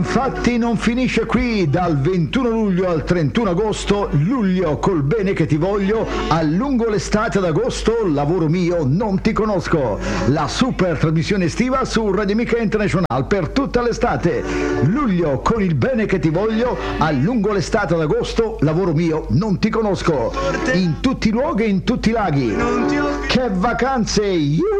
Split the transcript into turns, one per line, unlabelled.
infatti non finisce qui. Dal 21 luglio al 31 agosto, luglio col bene che ti voglio, a lungo l'estate ad agosto, lavoro mio, non ti conosco. La super trasmissione estiva su Radio Amica International per tutta l'estate. Luglio con il bene che ti voglio, a lungo l'estate ad agosto, lavoro mio, non ti conosco. In tutti i luoghi e in tutti i laghi. Che vacanze!